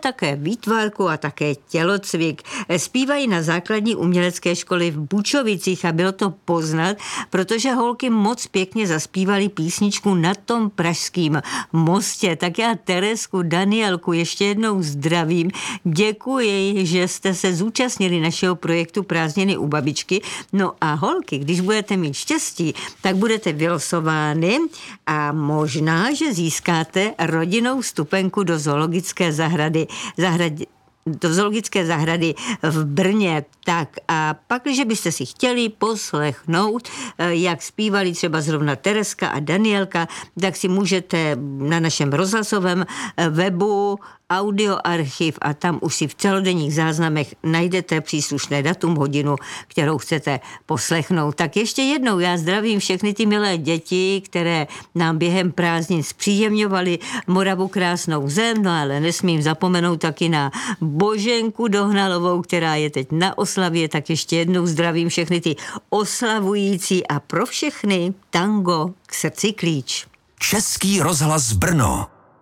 také výtvarku a také tělocvik. Zpívají na základní umělecké školy v Bučovicích a bylo to poznat, protože holky moc pěkně zaspívaly písničku Na tom pražském mostě. Tak já Teresku, Danielku ještě jednou zdravím. Děkuji, že jste se zúčastnili našeho projektu Prázdniny u babičky. No a holky, když budete mít štěstí, tak budete vylosovány a možná, že získáte rodinnou vstupenku do zoologické zahrady v Brně. Tak a pak, když byste si chtěli poslechnout, jak zpívali třeba zrovna Tereska a Danielka, tak si můžete na našem rozhlasovém webu audioarchiv a tam už si v celodenních záznamech najdete příslušné datum, hodinu, kterou chcete poslechnout. Tak ještě jednou já zdravím všechny ty milé děti, které nám během prázdnin zpříjemňovaly Moravu krásnou zem, no ale nesmím zapomenout taky na Boženku Dohnalovou, která je teď na oslavě, tak ještě jednou zdravím všechny ty oslavující a pro všechny tango k srdci klíč. Český rozhlas Brno.